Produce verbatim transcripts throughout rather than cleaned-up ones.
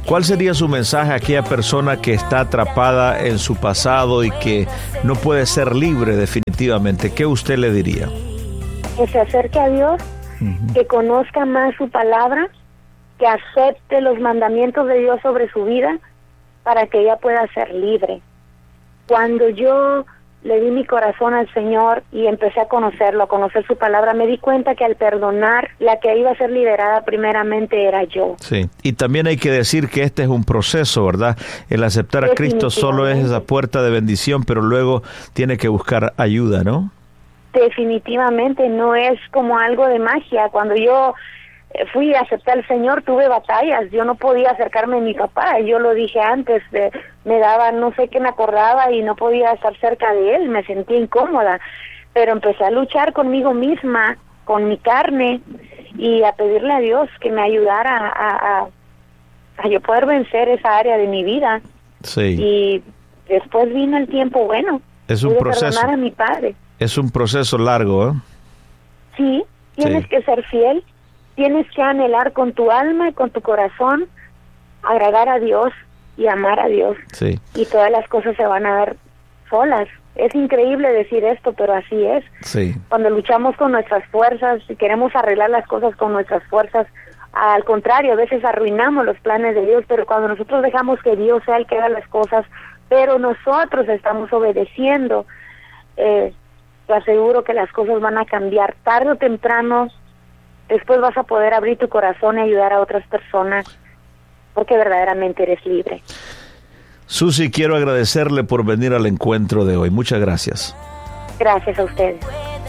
¿Cuál sería su mensaje a aquella persona que está atrapada en su pasado y que no puede ser libre definitivamente? ¿Qué usted le diría? Que se acerque a Dios, uh-huh. que conozca más su palabra, que acepte los mandamientos de Dios sobre su vida para que ella pueda ser libre. Cuando yo le di mi corazón al Señor y empecé a conocerlo, a conocer su palabra, me di cuenta que al perdonar, la que iba a ser liberada primeramente era yo. Sí, y también hay que decir que este es un proceso, ¿verdad? El aceptar a Cristo solo es esa puerta de bendición, pero luego tiene que buscar ayuda, ¿no? Definitivamente, no es como algo de magia. Cuando yo fui a aceptar al Señor, tuve batallas. Yo no podía acercarme a mi papá. Yo lo dije antes, de, me daba, no sé qué me acordaba y no podía estar cerca de él. Me sentía incómoda. Pero empecé a luchar conmigo misma, con mi carne, y a pedirle a Dios que me ayudara a, a, a yo poder vencer esa área de mi vida. Sí. Y después vino el tiempo bueno. Es un Pude proceso. perdonar a mi padre. Es un proceso largo, ¿eh? Sí, tienes sí. que ser fiel. Tienes que anhelar con tu alma y con tu corazón, agradar a Dios y amar a Dios. Sí. Y todas las cosas se van a dar solas. Es increíble decir esto, pero así es. Sí. Cuando luchamos con nuestras fuerzas y queremos arreglar las cosas con nuestras fuerzas, al contrario, a veces arruinamos los planes de Dios, pero cuando nosotros dejamos que Dios sea el que haga las cosas, pero nosotros estamos obedeciendo, eh, te aseguro que las cosas van a cambiar tarde o temprano. Después vas a poder abrir tu corazón y ayudar a otras personas, porque verdaderamente eres libre. Susi, quiero agradecerle por venir al encuentro de hoy. Muchas gracias. Gracias a ustedes.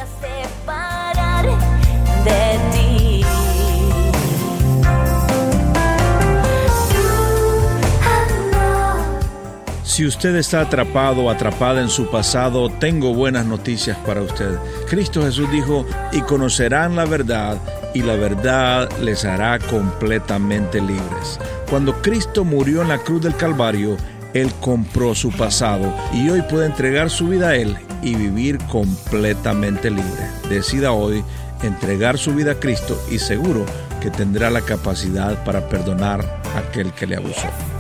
Si usted está atrapado o atrapada en su pasado, tengo buenas noticias para usted. Cristo Jesús dijo, y conocerán la verdad, y la verdad les hará completamente libres. Cuando Cristo murió en la cruz del Calvario, Él compró su pasado y hoy puede entregar su vida a Él y vivir completamente libre. Decida hoy entregar su vida a Cristo y seguro que tendrá la capacidad para perdonar a aquel que le abusó.